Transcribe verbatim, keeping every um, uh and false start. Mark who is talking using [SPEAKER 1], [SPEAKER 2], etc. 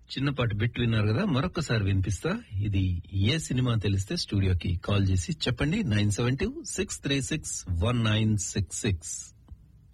[SPEAKER 1] చిన్నపాటి బిట్ విన్నారు కదా, మరొకసారి వినిపిస్తా. ఇది ఏ సినిమా తెలిస్తే స్టూడియోకి కాల్ చేసి చెప్పండి. Nine seven two six three six one nine six six